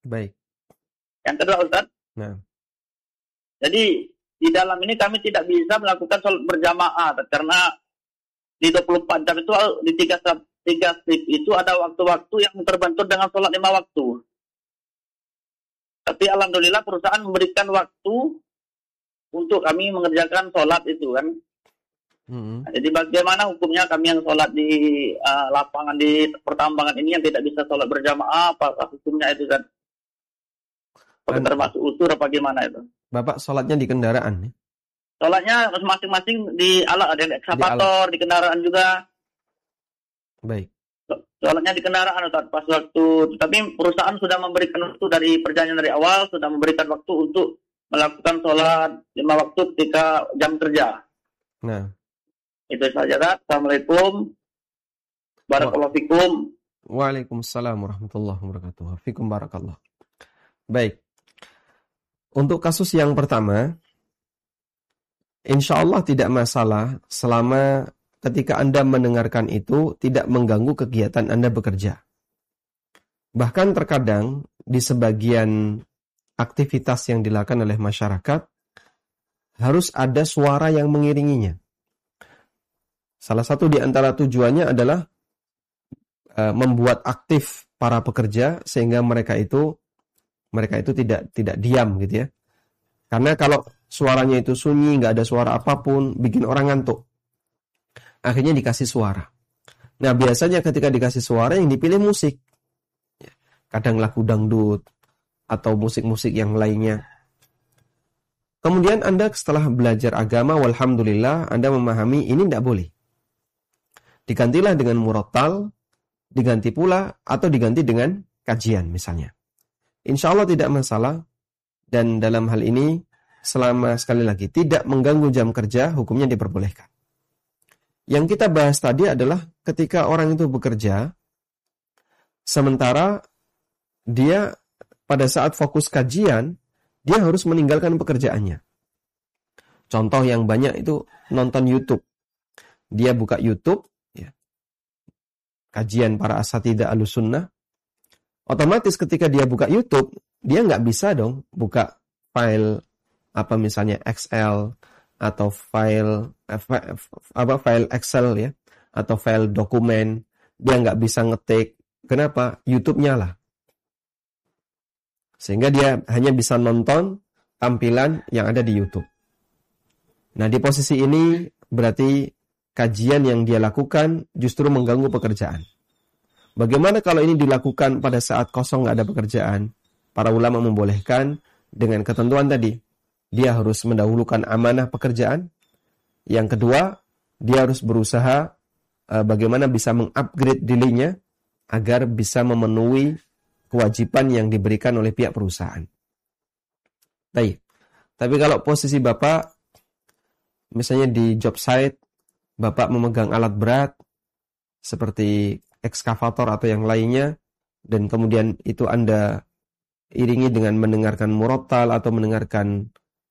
Baik. Yang kedua Ustaz, Nah, jadi di dalam ini kami tidak bisa melakukan sholat berjamaah karena di 24 jam itu di tiga shift itu ada waktu-waktu yang terbentur dengan sholat 5 waktu. Tapi alhamdulillah perusahaan memberikan waktu untuk kami mengerjakan sholat itu kan. Nah, jadi bagaimana hukumnya kami yang sholat di lapangan di pertambangan ini yang tidak bisa sholat berjamaah, apakah hukumnya itu kan? Apakah termasuk utur apa gimana itu? Bapak sholatnya di kendaraan ya? Sholatnya masing-masing di alat, ada yang ekskavator, di kendaraan juga. Baik. Sholatnya di kendaraan Ustaz, pas waktu. Tapi perusahaan sudah memberikan waktu dari perjanjian dari awal, sudah memberikan waktu untuk melakukan sholat 5 waktu ketika jam kerja. Nah. Itu saja Ustaz. Assalamualaikum. Barakallahu fikum. Waalaikumsalam warahmatullahi wabarakatuh. Fikum barakallah. Baik. Untuk kasus yang pertama, insya Allah tidak masalah selama ketika Anda mendengarkan itu tidak mengganggu kegiatan Anda bekerja. Bahkan terkadang di sebagian aktivitas yang dilakukan oleh masyarakat harus ada suara yang mengiringinya. Salah satu di antara tujuannya adalah membuat aktif para pekerja sehingga mereka itu tidak diam gitu ya. Karena kalau suaranya itu sunyi, nggak ada suara apapun, bikin orang ngantuk. Akhirnya dikasih suara. Nah, biasanya ketika dikasih suara yang dipilih musik. Kadang lagu dangdut atau musik-musik yang lainnya. Kemudian Anda setelah belajar agama, walhamdulillah, Anda memahami ini tidak boleh. Digantilah dengan murattal, diganti pula, atau diganti dengan kajian misalnya. Insya Allah tidak masalah. Dan dalam hal ini, selama sekali lagi tidak mengganggu jam kerja, hukumnya diperbolehkan. Yang kita bahas tadi adalah ketika orang itu bekerja, sementara dia pada saat fokus kajian, dia harus meninggalkan pekerjaannya. Contoh yang banyak itu nonton YouTube. Dia buka YouTube, ya, kajian para asatidzah Ahlussunnah. Otomatis ketika dia buka YouTube, dia nggak bisa dong buka file apa misalnya Excel atau file Excel ya, atau file dokumen. Dia nggak bisa ngetik. Kenapa? YouTube nyala. Sehingga dia hanya bisa nonton tampilan yang ada di YouTube. Nah, di posisi ini berarti kajian yang dia lakukan justru mengganggu pekerjaan. Bagaimana kalau ini dilakukan pada saat kosong nggak ada pekerjaan? Para ulama membolehkan dengan ketentuan tadi. Dia harus mendahulukan amanah pekerjaan. Yang kedua, dia harus berusaha bagaimana bisa mengupgrade dirinya agar bisa memenuhi kewajiban yang diberikan oleh pihak perusahaan. Baik. Tapi kalau posisi Bapak, misalnya di job site, Bapak memegang alat berat, seperti ekskavator atau yang lainnya, dan kemudian itu Anda iringi dengan mendengarkan murattal atau mendengarkan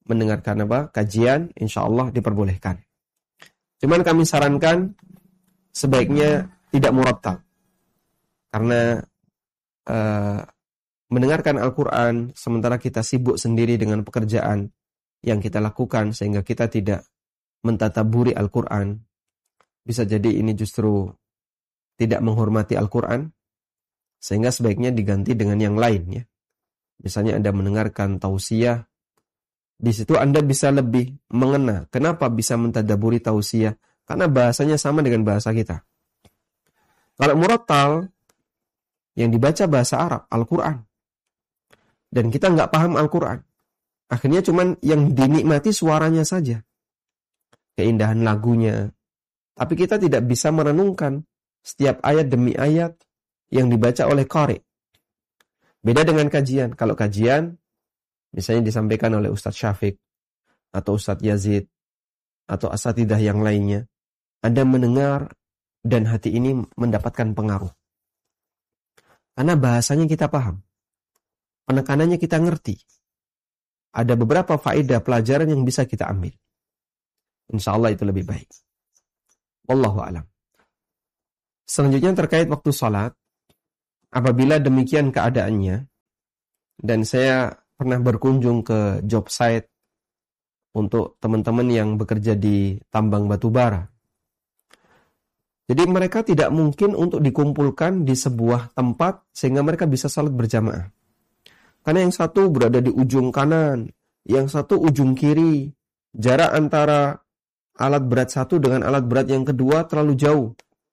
kajian, insya Allah diperbolehkan. Cuman kami sarankan sebaiknya tidak murattal, karena mendengarkan Al-Quran sementara kita sibuk sendiri dengan pekerjaan yang kita lakukan sehingga kita tidak mentadaburi Al-Quran, bisa jadi ini justru tidak menghormati Al-Quran, sehingga sebaiknya diganti dengan yang lain ya. Misalnya Anda mendengarkan tausiah, di situ Anda bisa lebih mengena. Kenapa bisa mentadaburi tausiah? Karena bahasanya sama dengan bahasa kita. Kalau murattal, yang dibaca bahasa Arab, Al-Quran, dan kita nggak paham Al-Quran, akhirnya cuman yang dinikmati suaranya saja, keindahan lagunya, tapi kita tidak bisa merenungkan setiap ayat demi ayat yang dibaca oleh qari. Beda dengan kajian. Kalau kajian, misalnya disampaikan oleh Ustadz Syafiq, atau Ustadz Yazid, atau asatidzah yang lainnya, Anda mendengar dan hati ini mendapatkan pengaruh. Karena bahasanya kita paham. Penekanannya kita ngerti. Ada beberapa faedah pelajaran yang bisa kita ambil. Insya Allah itu lebih baik. Wallahu a'lam. Selanjutnya terkait waktu salat, apabila demikian keadaannya, Dan saya pernah berkunjung ke job site untuk teman-teman yang bekerja di tambang batu bara. Jadi mereka tidak mungkin untuk dikumpulkan di sebuah tempat sehingga mereka bisa salat berjamaah. Karena yang satu berada di ujung kanan, yang satu ujung kiri. Jarak antara alat berat satu dengan alat berat yang kedua terlalu jauh.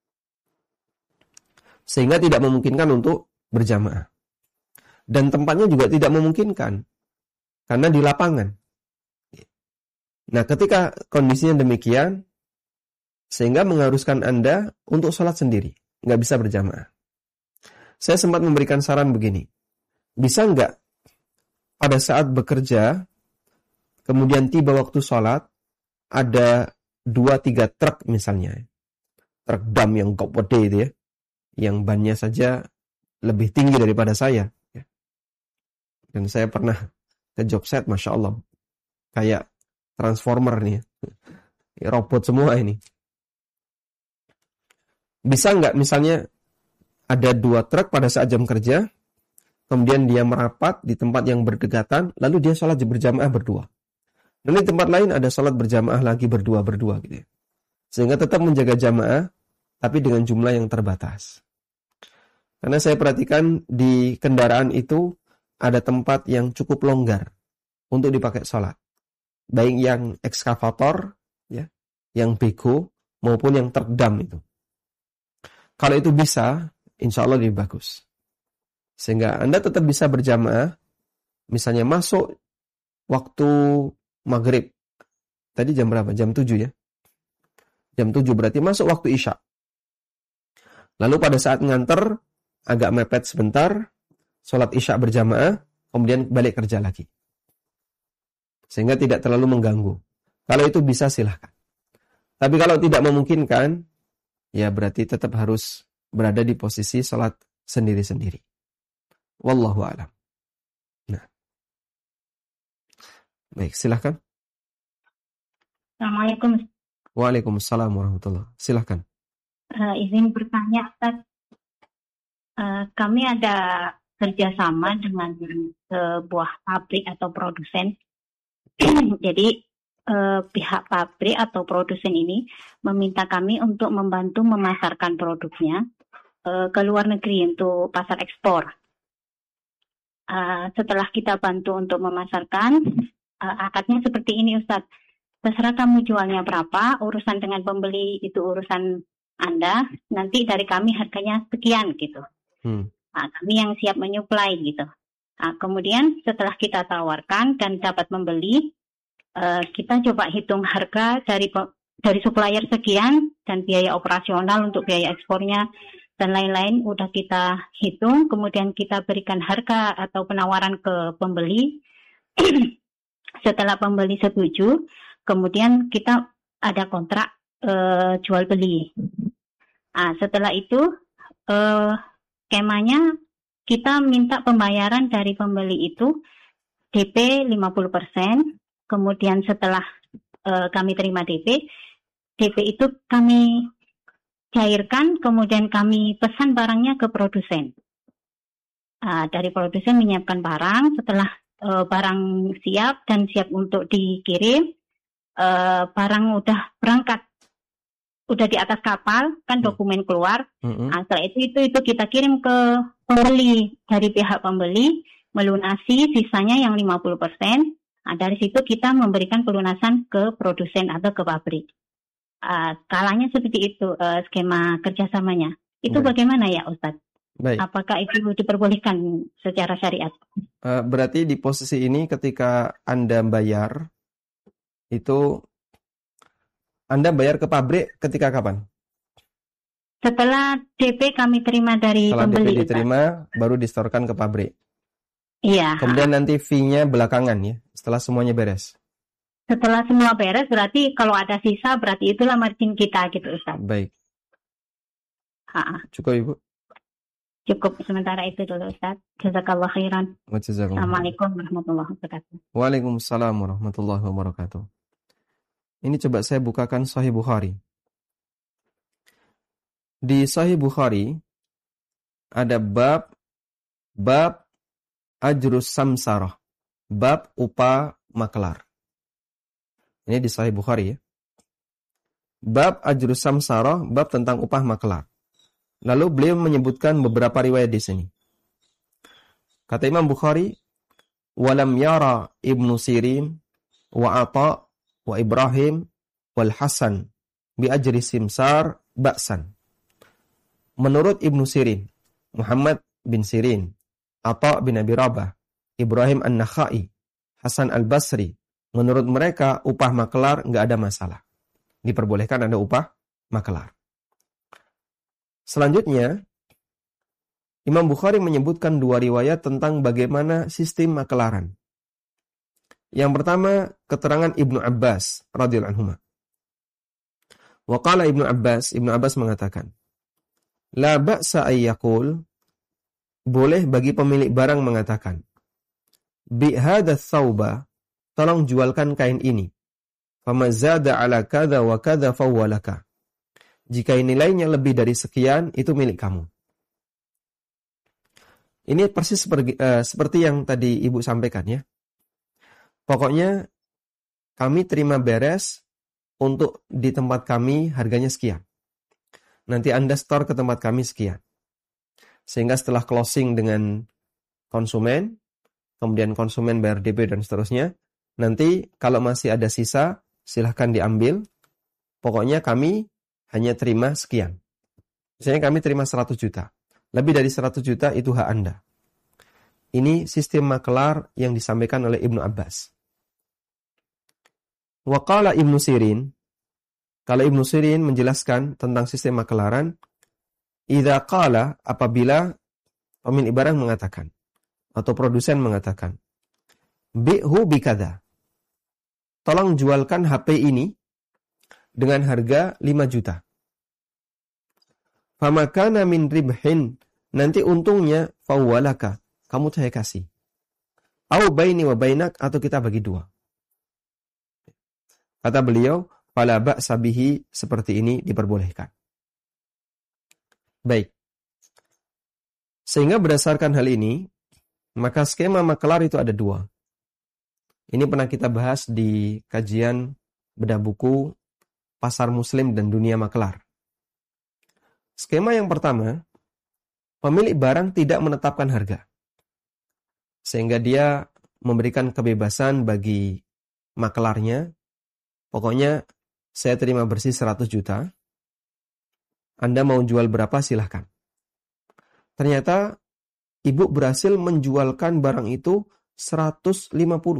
Sehingga tidak memungkinkan untuk berjamaah. Dan tempatnya juga tidak memungkinkan. Karena di lapangan. Nah, ketika kondisinya demikian, sehingga mengharuskan Anda untuk sholat sendiri. Nggak bisa berjamaah. Saya sempat memberikan saran begini. Bisa nggak pada saat bekerja, kemudian tiba waktu sholat, ada 2-3 truk misalnya. Truk dam yang gede itu ya. Yang bannya saja lebih tinggi daripada saya. Dan saya pernah ke job site, Masya Allah. Kayak transformer nih. Robot semua ini. Bisa nggak misalnya ada 2 truk pada saat jam kerja, kemudian dia merapat di tempat yang berdekatan, lalu dia sholat berjamaah berdua. Dan di tempat lain ada sholat berjamaah lagi berdua gitu ya. Sehingga tetap menjaga jamaah, tapi dengan jumlah yang terbatas. Karena saya perhatikan di kendaraan itu ada tempat yang cukup longgar untuk dipakai sholat. Baik yang ekskavator, ya, yang bego, maupun yang truk dam itu. Kalau itu bisa, insya Allah lebih bagus. Sehingga Anda tetap bisa berjamaah, misalnya masuk waktu maghrib. Tadi jam berapa? Jam 7 ya? Jam 7 berarti masuk waktu isya. Lalu pada saat nganter, agak mepet sebentar, sholat isya berjamaah, kemudian balik kerja lagi. Sehingga tidak terlalu mengganggu. Kalau itu bisa silahkan. Tapi kalau tidak memungkinkan, ya berarti tetap harus berada di posisi sholat sendiri-sendiri. Wallahu a'lam. Nah. Baik, silahkan. Assalamualaikum. Waalaikumsalam warahmatullahi wabarakatuh. Silahkan. Izin bertanya, Ustaz. Kami ada kerjasama dengan sebuah pabrik atau produsen. Jadi pihak pabrik atau produsen ini meminta kami untuk membantu memasarkan produknya ke luar negeri untuk pasar ekspor. Setelah kita bantu untuk memasarkan, akadnya seperti ini, Ustadz. Terserah kamu jualnya berapa, urusan dengan pembeli itu urusan Anda, nanti dari kami harganya sekian gitu. Kami yang siap menyuplai gitu. Kemudian setelah kita tawarkan dan dapat membeli, kita coba hitung harga dari supplier sekian dan biaya operasional untuk biaya ekspornya dan lain-lain udah kita hitung, kemudian kita berikan harga atau penawaran ke pembeli. Setelah pembeli setuju, kemudian kita ada kontrak jual beli. Setelah itu skemanya kita minta pembayaran dari pembeli itu DP 50%. Kemudian setelah kami terima DP itu kami cairkan, kemudian kami pesan barangnya ke produsen. Dari produsen menyiapkan barang, setelah barang siap dan siap untuk dikirim, barang udah berangkat, udah di atas kapal, kan dokumen keluar. Setelah itu kita kirim ke pembeli, dari pihak pembeli melunasi sisanya yang 50%. Dari situ kita memberikan pelunasan ke produsen atau ke pabrik. Skalanya seperti itu skema kerjasamanya. Itu bagaimana ya Ustadz? Baik. Apakah itu diperbolehkan secara syariat? Berarti di posisi ini ketika Anda bayar, itu Anda bayar ke pabrik ketika kapan? Setelah DP kami terima dari pembeli. Setelah DP diterima, baru disetorkan ke pabrik. Iya. Kemudian nanti fee-nya belakangan ya, setelah semuanya beres. Setelah semua beres, berarti kalau ada sisa, berarti itulah margin kita gitu Ustaz. Baik. Cukup Ibu? Cukup sementara itu dulu Ustaz. Jazakallah khairan. Assalamualaikum warahmatullahi wabarakatuh. Waalaikumsalam warahmatullahi wabarakatuh. Ini coba saya bukakan Sahih Bukhari. Di Sahih Bukhari ada bab ajrus samsarah, bab upah makelar. Ini di Sahih Bukhari ya. Bab ajrus samsarah, bab tentang upah makelar. Lalu beliau menyebutkan beberapa riwayat di sini. Kata Imam Bukhari, walam yara Ibnu Sirin wa Atha wa Ibrahim wal Hasan bi ajri simsar ba'san. Menurut Ibnu Sirin, Muhammad bin Sirin, Atha bin Abi Rabah, Ibrahim An-Nakhai, Hasan Al-Basri, menurut mereka upah makelar enggak ada masalah. Diperbolehkan ada upah makelar. Selanjutnya, Imam Bukhari menyebutkan dua riwayat tentang bagaimana sistem makelaran. Yang pertama, keterangan Ibnu Abbas radhiyallahu anhu. Wa qala Ibnu Abbas mengatakan, la ba'sa ay yaqul, boleh bagi pemilik barang mengatakan, bi hadha thawba, tolong jualkan kain ini. Fama zada ala kadza wa kadza fawwalaka. Jika nilainya lebih dari sekian, itu milik kamu. Ini persis seperti yang tadi Ibu sampaikan ya. Pokoknya kami terima beres untuk di tempat kami harganya sekian. Nanti Anda store ke tempat kami sekian. Sehingga setelah closing dengan konsumen, kemudian konsumen bayar DP dan seterusnya, nanti kalau masih ada sisa, silahkan diambil. Pokoknya kami hanya terima sekian. Misalnya kami terima 100 juta. Lebih dari 100 juta itu hak Anda. Ini sistem makelar yang disampaikan oleh Ibnu Abbas. Wa qala Ibnu Sirin, kalau Ibnu Sirin menjelaskan tentang sistem makelaran, idza qala, apabila pemilik barang mengatakan atau produsen mengatakan, bi'hu bikadza, tolong jualkan HP ini dengan harga 5 juta. Famakana min ribhin, nanti untungnya fawwalaka, kamu saya kasih. Au baini wa bainak, atau kita bagi dua. Kata beliau, fala ba'sa bihi, seperti ini diperbolehkan. Baik. Sehingga berdasarkan hal ini, maka skema makelar itu ada dua. Ini pernah kita bahas di kajian bedah buku Pasar Muslim dan Dunia Makelar. Skema yang pertama, pemilik barang tidak menetapkan harga. Sehingga dia memberikan kebebasan bagi makelarnya. Pokoknya saya terima bersih 100 juta. Anda mau jual berapa silahkan. Ternyata ibu berhasil menjualkan barang itu 150.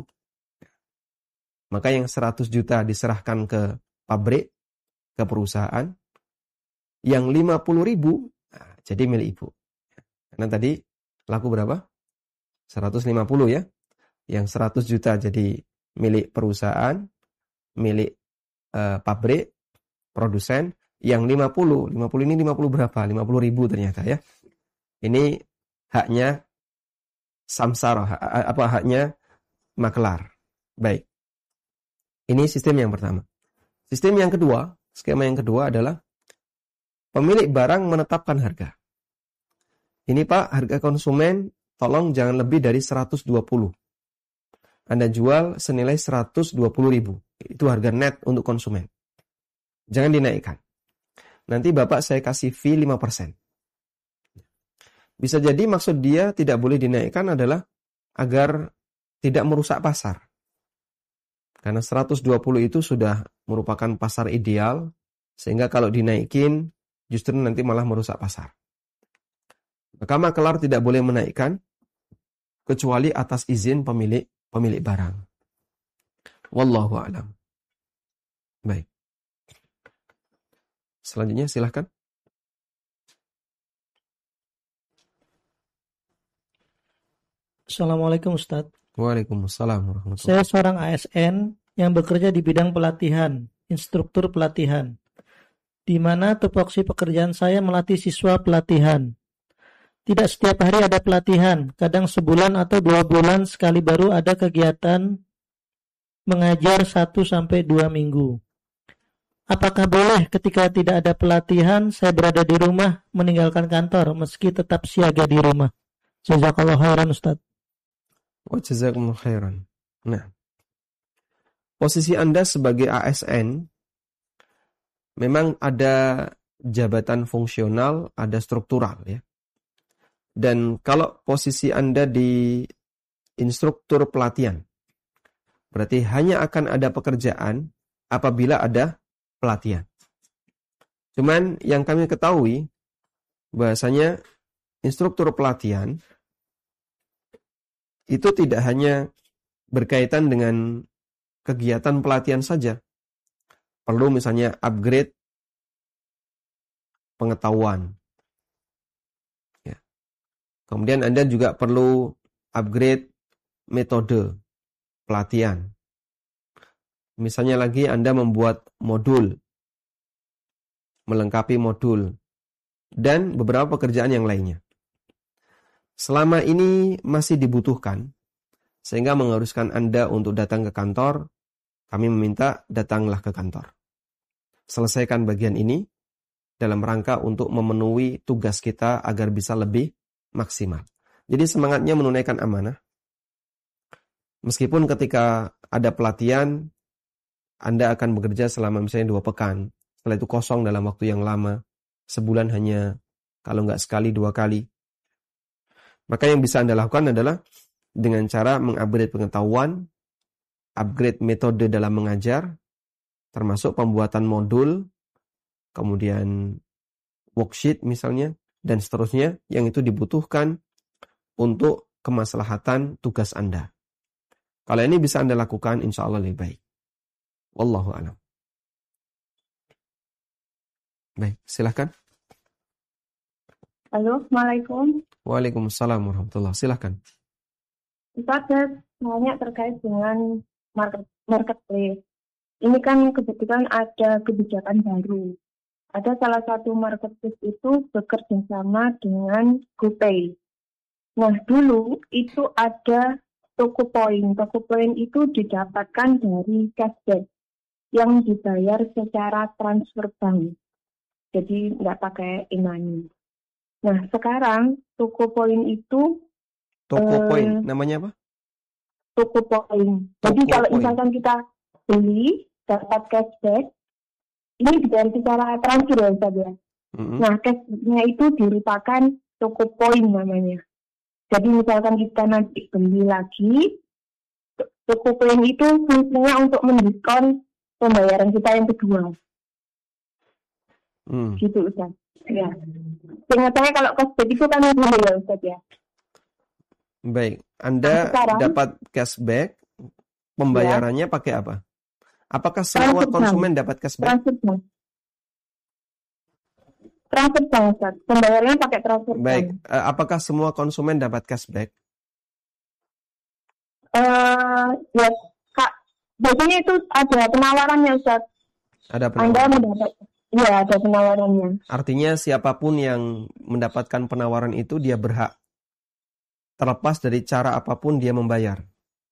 Maka yang 100 juta diserahkan ke pabrik, ke perusahaan. Yang 50.000 jadi milik ibu. Karena tadi laku berapa? 150 ya. Yang 100 juta jadi milik perusahaan, milik pabrik, produsen. Yang 50 ini 50 berapa? 50.000 ternyata ya. Ini haknya samsara, haknya makelar. Baik. Ini sistem yang pertama. Sistem yang kedua, skema yang kedua adalah pemilik barang menetapkan harga. Ini Pak, harga konsumen tolong jangan lebih dari 120. Anda jual senilai 120.000. Itu harga net untuk konsumen. Jangan dinaikkan. Nanti Bapak saya kasih fee 5%. Bisa jadi maksud dia tidak boleh dinaikkan adalah agar tidak merusak pasar. Karena 120 itu sudah merupakan pasar ideal, sehingga kalau dinaikin justru nanti malah merusak pasar. Maka makelar tidak boleh menaikkan kecuali atas izin pemilik barang. Wallahu a'lam. Baik. Selanjutnya silahkan. Assalamualaikum Ustaz. Waalaikumsalam warahmatullahi Saya seorang ASN yang bekerja di bidang pelatihan, instruktur pelatihan, di mana tupoksi pekerjaan saya melatih siswa pelatihan. Tidak setiap hari ada pelatihan, kadang sebulan atau 2 bulan sekali baru ada kegiatan mengajar 1-2 minggu. Apakah boleh ketika tidak ada pelatihan saya berada di rumah meninggalkan kantor meski tetap siaga di rumah? Jazakallahu khairan Ustaz. Wa jazakumullahu khairan. Nah, posisi Anda sebagai ASN memang ada jabatan fungsional, ada struktural ya. Dan kalau posisi Anda di instruktur pelatihan, berarti hanya akan ada pekerjaan apabila ada pelatihan. Cuman yang kami ketahui bahasanya instruktur pelatihan itu tidak hanya berkaitan dengan kegiatan pelatihan saja. Perlu misalnya upgrade pengetahuan. Ya. Kemudian Anda juga perlu upgrade metode pelatihan. Misalnya lagi Anda membuat modul, melengkapi modul, dan beberapa pekerjaan yang lainnya. Selama ini masih dibutuhkan, sehingga mengharuskan Anda untuk datang ke kantor, kami meminta datanglah ke kantor. Selesaikan bagian ini dalam rangka untuk memenuhi tugas kita agar bisa lebih maksimal. Jadi semangatnya menunaikan amanah. Meskipun ketika ada pelatihan, Anda akan bekerja selama misalnya 2 pekan. Setelah itu kosong dalam waktu yang lama. Sebulan hanya, kalau nggak sekali, 2 kali. Maka yang bisa Anda lakukan adalah dengan cara mengupgrade pengetahuan, upgrade metode dalam mengajar, termasuk pembuatan modul, kemudian worksheet misalnya, dan seterusnya yang itu dibutuhkan untuk kemaslahatan tugas Anda. Kalau ini bisa Anda lakukan, insya Allah lebih baik. Wallahu a'lam. Baik, silahkan. Halo, Assalamualaikum. Waalaikumsalam warahmatullahi. Silahkan. Ustaz, saya nanya terkait dengan marketplace. Ini kan kebetulan ada kebijakan baru. Ada salah satu marketplace itu bekerja sama dengan GoPay. Nah, dulu itu ada Toko Poin. Toko Poin itu didapatkan dari cashback yang dibayar secara transfer bank. Jadi nggak pakai e-money. Nah, sekarang Toko Poin itu Toko Poin, namanya apa? Toko Poin. Jadi kalau misalkan kita beli, dapat cashback, ini dibayar secara transfer ya, Ustaz ya. Nah, cashbacknya itu dirupakan Toko Poin namanya. Jadi misalkan kita nanti beli lagi, Toko Poin itu fungsinya untuk mendiskon pembayaran kita yang kedua. Gitu, Ustaz. Ya. Seingat saya kalau cashback itu kan dulu ya, Ustaz ya. Baik, Anda dapat cashback, pembayarannya pakai apa? Apakah semua konsumen dapat cashback? Transfer bank, Ustaz. Pembayarannya pakai transfer bank. Baik, apakah semua konsumen dapat cashback? Ya, Kak, biasanya itu ada penawarannya, Ustaz. Ada penawaran. Anda mendapat, ya ada penawarannya. Artinya siapapun yang mendapatkan penawaran itu dia berhak, terlepas dari cara apapun dia membayar.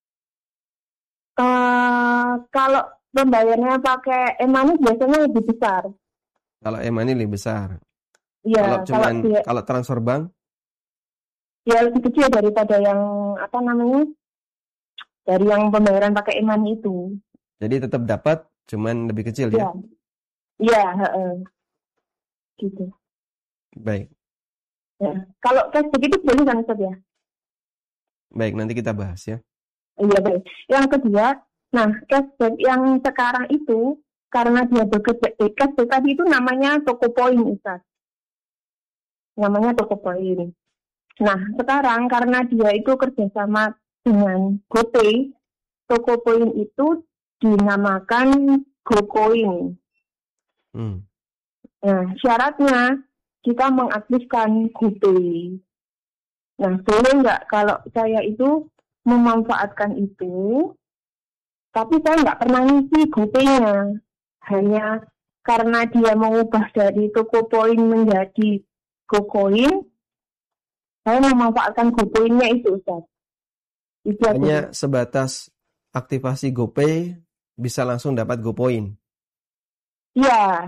Kalau pembayarannya pakai e-money biasanya lebih besar. Kalau e-money lebih besar. Ya, kalau transfer bank? Ya lebih kecil daripada yang dari yang pembayaran pakai e-money itu. Jadi tetap dapat, cuman lebih kecil ya? Iya, gitu. Baik. Ya. Kalau cashback itu boleh kan, Ustaz ya? Baik, nanti kita bahas ya. Iya, baik. Yang kedua, nah cashback yang sekarang itu karena dia bekerja cashback tadi itu namanya Toko Poin, Ustaz. Namanya Toko Poin. Nah, sekarang karena dia itu kerjasama dengan GoPay, Toko Poin itu dinamakan GoCoin. Nah, syaratnya kita mengaktifkan GoPay. Nah, boleh nggak kalau saya itu memanfaatkan itu, tapi saya nggak pernah ngisi GoPay-nya. Hanya karena dia mengubah dari Toko Poin menjadi GoCoin, saya memanfaatkan GoPay-nya itu, Ustaz. Itu hanya sebatas aktivasi GoPay bisa langsung dapat GoPoin. Iya,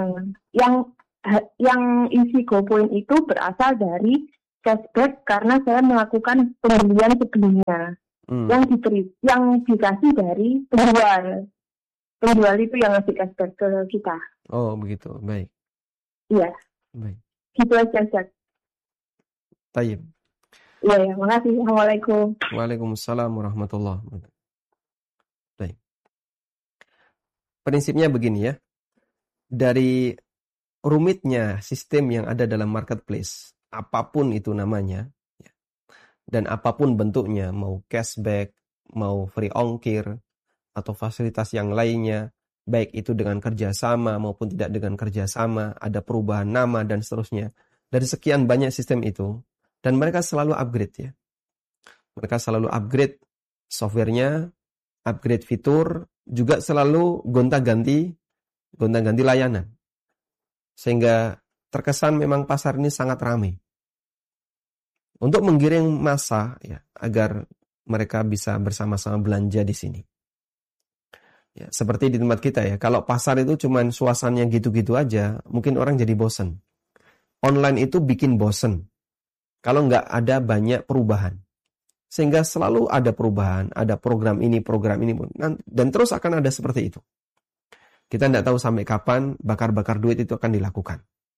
yang isi GoPoin itu berasal dari cashback karena saya melakukan pembelian sebelumnya. yang dikasih dari penjual. Penjual itu yang ngasih cashback ke kita. Oh, begitu. Baik. Iya. Baik. Gitu aja, Ustaz. Tayyib. Iya, makasih. Assalamualaikum. Waalaikumsalam warahmatullahi wabarakatuh. Baik. Prinsipnya begini ya. Dari rumitnya sistem yang ada dalam marketplace, apapun itu namanya, dan apapun bentuknya, mau cashback, mau free ongkir, atau fasilitas yang lainnya, baik itu dengan kerjasama maupun tidak dengan kerjasama, ada perubahan nama dan seterusnya. Dari sekian banyak sistem itu, dan mereka selalu upgrade ya. Mereka selalu upgrade softwarenya, upgrade fitur, juga selalu gonta-ganti layanan. Sehingga terkesan memang pasar ini sangat ramai. Untuk menggiring massa ya, agar mereka bisa bersama-sama belanja di sini. Ya, seperti di tempat kita ya, kalau pasar itu cuman suasananya gitu-gitu aja, mungkin orang jadi bosen. Online itu bikin bosen. Kalau nggak ada banyak perubahan. Sehingga selalu ada perubahan, ada program ini, dan terus akan ada seperti itu. Kita tidak tahu sampai kapan bakar-bakar duit itu akan dilakukan.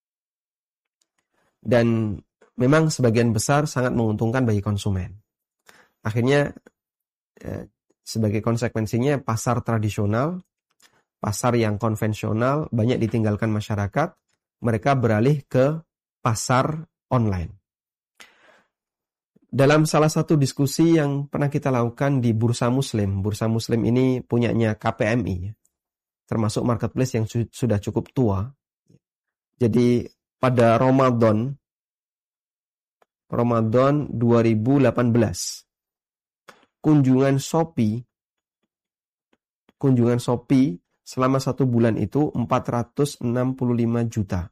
Dan memang sebagian besar sangat menguntungkan bagi konsumen. Akhirnya, sebagai konsekuensinya pasar tradisional, pasar yang konvensional banyak ditinggalkan masyarakat, mereka beralih ke pasar online. Dalam salah satu diskusi yang pernah kita lakukan di Bursa Muslim ini punyanya KPMI, termasuk marketplace yang sudah cukup tua. Jadi pada Ramadan 2018, kunjungan Shopee selama 1 bulan itu 465 juta.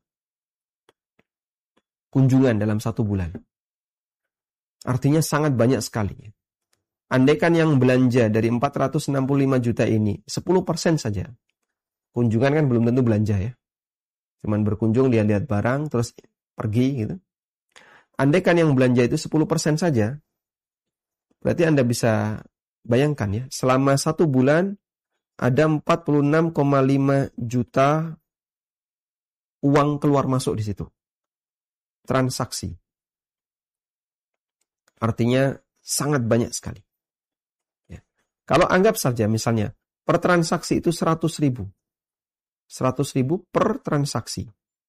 Kunjungan dalam 1 bulan. Artinya sangat banyak sekali. Andaikan yang belanja dari 465 juta ini 10% saja. Kunjungan kan belum tentu belanja ya. Cuman berkunjung, lihat-lihat barang, terus pergi gitu. Andaikan yang belanja itu 10% saja, berarti Anda bisa bayangkan ya, selama 1 bulan ada 46,5 juta uang keluar masuk di situ. Transaksi. Artinya sangat banyak sekali. Ya. Kalau anggap saja misalnya per transaksi itu 100 ribu. 100 ribu per transaksi.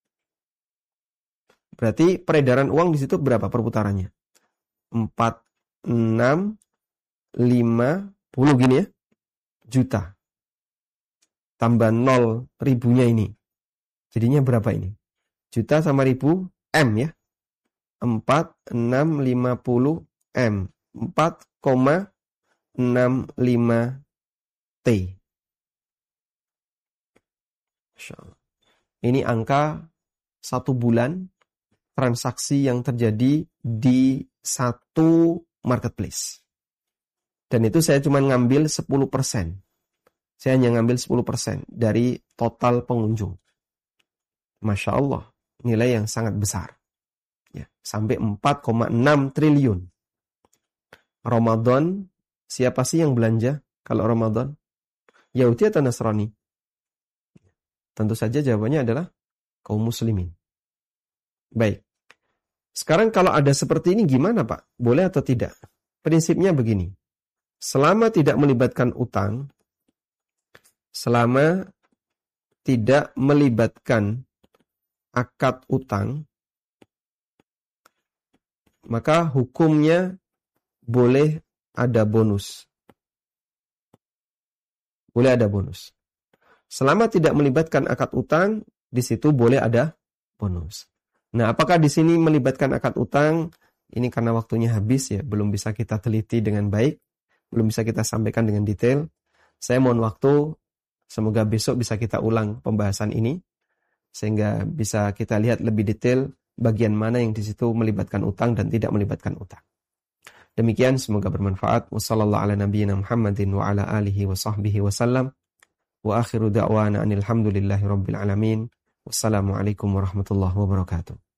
Berarti peredaran uang di situ berapa perputarannya? 4, 6, 50 gini ya. Juta. Tambah 0 ribunya ini. Jadinya berapa ini? Juta sama ribu, M ya. 4, 6, 50 M. 4,65 T. Ini angka 1 bulan transaksi yang terjadi di satu marketplace. Dan itu saya cuma ngambil 10%. Saya hanya ngambil 10% dari total pengunjung. Masya Allah, nilai yang sangat besar. Ya, sampai 4,6 triliun. Ramadan, siapa sih yang belanja kalau Ramadan? Yahudi atau Nasrani? Tentu saja jawabannya adalah kaum muslimin. Baik. Sekarang kalau ada seperti ini gimana Pak? Boleh atau tidak? Prinsipnya begini. Selama tidak melibatkan utang, selama tidak melibatkan akad utang, maka hukumnya boleh ada bonus. Boleh ada bonus. Selama tidak melibatkan akad utang, di situ boleh ada bonus. Nah, apakah di sini melibatkan akad utang? Ini karena waktunya habis ya, belum bisa kita teliti dengan baik, belum bisa kita sampaikan dengan detail. Saya mohon waktu, semoga besok bisa kita ulang pembahasan ini, sehingga bisa kita lihat lebih detail bagian mana yang di situ melibatkan utang dan tidak melibatkan utang. Demikian, semoga bermanfaat. Wassallallahu ala nabiyyina Muhammadin wa ala alihi wa sahbihi wasallam. Wa akhiru da'wana anil hamdulillahi rabbil alamin. Wassalamualaikum warahmatullahi wabarakatuh.